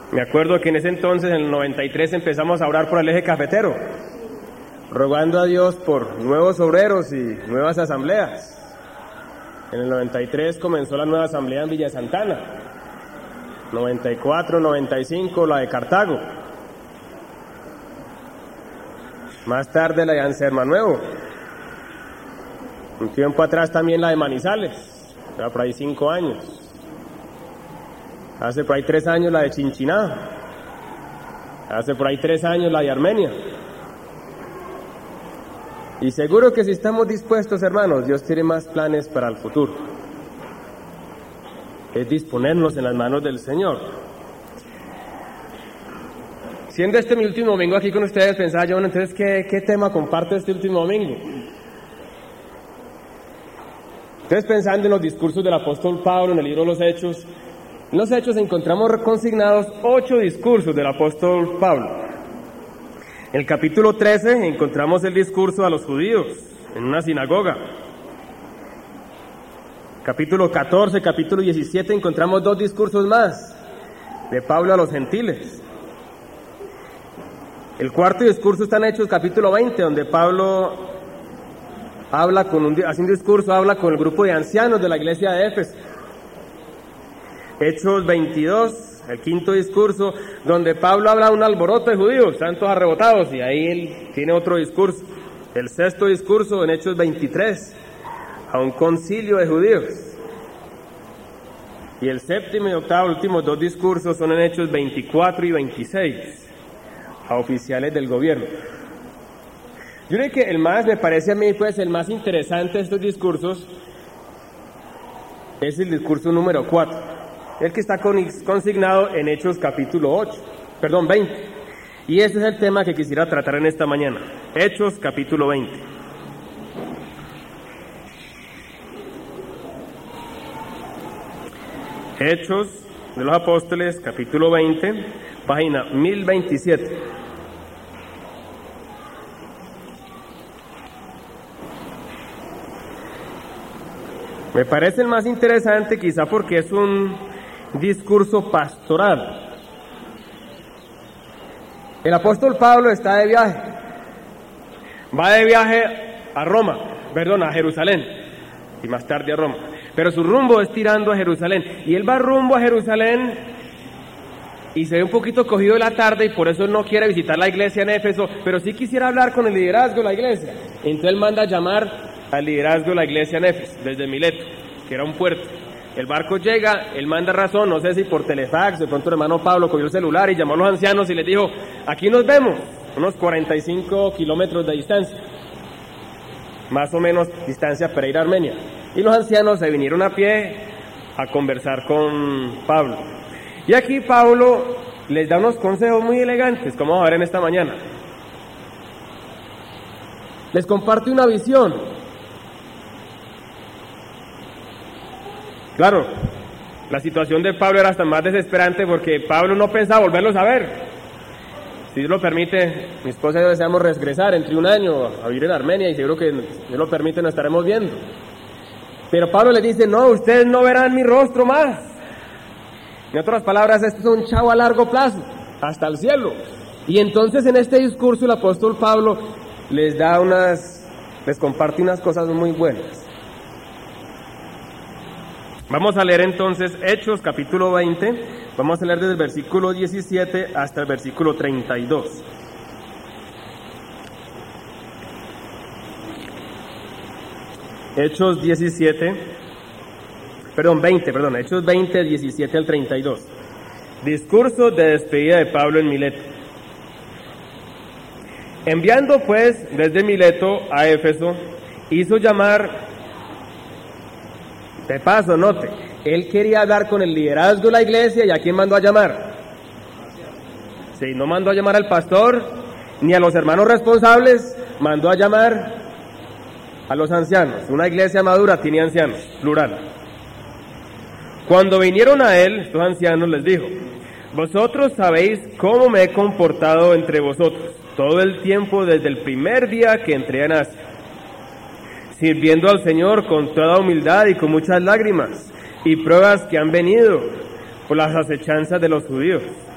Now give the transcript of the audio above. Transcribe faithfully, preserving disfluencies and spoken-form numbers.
Me acuerdo que en ese entonces, en el noventa y tres, empezamos a orar por el eje cafetero, rogando a Dios por nuevos obreros y nuevas asambleas. En el noventa y tres comenzó la nueva asamblea en Villa Santana, noventa y cuatro, noventa y cinco la de Cartago, más tarde la de Anserma Nuevo, un tiempo atrás también la de Manizales, era por ahí cinco años. Hace por ahí tres años la de Chinchiná. Hace por ahí tres años la de Armenia. Y seguro que si estamos dispuestos, hermanos, Dios tiene más planes para el futuro. Es disponernos en las manos del Señor. Siendo este mi último domingo aquí con ustedes, pensaba yo, bueno, entonces, ¿qué, qué tema comparto este último domingo? Entonces, pensando en los discursos del apóstol Pablo en el libro de los Hechos, en los Hechos encontramos consignados ocho discursos del apóstol Pablo. En el capítulo trece encontramos el discurso a los judíos en una sinagoga. Capítulo catorce, capítulo diecisiete encontramos dos discursos más de Pablo a los gentiles. El cuarto discurso está en Hechos capítulo veinte, donde Pablo habla con un, hace un discurso, habla con el grupo de ancianos de la iglesia de Éfeso. Hechos veintidós, el quinto discurso, donde Pablo habla de un alboroto de judíos, están todos arrebotados, y ahí él tiene otro discurso. El sexto discurso en Hechos veintitrés, a un concilio de judíos. Y el séptimo y octavo, últimos dos discursos son en Hechos veinticuatro y veintiséis, a oficiales del gobierno. Yo creo que el más, me parece a mí, pues el más interesante de estos discursos es el discurso número cuatro. El que está consignado en Hechos capítulo ocho, perdón, veinte. Y ese es el tema que quisiera tratar en esta mañana. Hechos capítulo veinte. Hechos de los Apóstoles, capítulo veinte, página mil veintisiete. Me parece el más interesante quizá porque es un discurso pastoral. El apóstol Pablo está de viaje, va de viaje a Roma, perdón, a Jerusalén, y más tarde a Roma, pero su rumbo es tirando a Jerusalén, y él va rumbo a Jerusalén y se ve un poquito cogido de la tarde y por eso no quiere visitar la iglesia en Éfeso, pero sí quisiera hablar con el liderazgo de la iglesia. Entonces él manda a llamar al liderazgo de la iglesia en Éfeso, desde Mileto, que era un puerto. El barco llega, él manda razón, no sé si por telefax, de pronto el hermano Pablo cogió el celular y llamó a los ancianos y les dijo, aquí nos vemos, unos cuarenta y cinco kilómetros de distancia, más o menos distancia para ir a Armenia. Y los ancianos se vinieron a pie a conversar con Pablo. Y aquí Pablo les da unos consejos muy elegantes, como vamos a ver en esta mañana. Les comparte una visión. Claro, la situación de Pablo era hasta más desesperante porque Pablo no pensaba volverlos a ver. Si Dios lo permite, mi esposa y yo deseamos regresar entre un año a vivir en Armenia y seguro que Dios lo permite nos estaremos viendo. Pero Pablo les dice, no, ustedes no verán mi rostro más. En otras palabras, esto es un chavo a largo plazo, hasta el cielo. Y entonces en este discurso el apóstol Pablo les da unas, les comparte unas cosas muy buenas. Vamos a leer entonces Hechos capítulo veinte, vamos a leer desde el versículo diecisiete hasta el versículo treinta y dos. Hechos diecisiete, perdón, veinte, perdón, Hechos veinte, diecisiete al treinta y dos. Discurso de despedida de Pablo en Mileto. Enviando pues desde Mileto a Éfeso, hizo llamar. De paso, note, él quería hablar con el liderazgo de la iglesia, ¿y a quién mandó a llamar? Sí, no mandó a llamar al pastor, ni a los hermanos responsables, mandó a llamar a los ancianos. Una iglesia madura tiene ancianos, plural. Cuando vinieron a él, estos ancianos les dijo, vosotros sabéis cómo me he comportado entre vosotros, todo el tiempo desde el primer día que entré en Asia, sirviendo al Señor con toda humildad y con muchas lágrimas y pruebas que han venido por las acechanzas de los judíos,